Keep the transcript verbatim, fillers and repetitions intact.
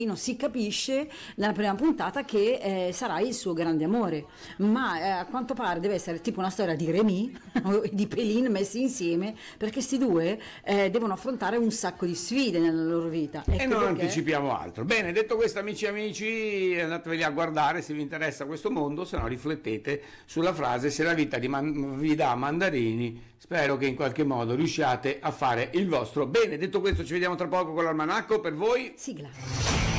Si capisce nella prima puntata che eh, sarai il suo grande amore, ma eh, a quanto pare deve essere tipo una storia di Remy o di Pelin messi insieme, perché sti due eh, devono affrontare un sacco di sfide nella loro vita. E Ecco non perché... anticipiamo altro. Bene, detto questo, amici e amici, andateveli a guardare se vi interessa questo mondo, se no riflettete sulla frase: se la vita di man- vi dà mandarini, spero che in qualche modo riusciate a fare il vostro. Bene, detto questo, ci vediamo tra poco con l'almanacco. Per voi Sigla.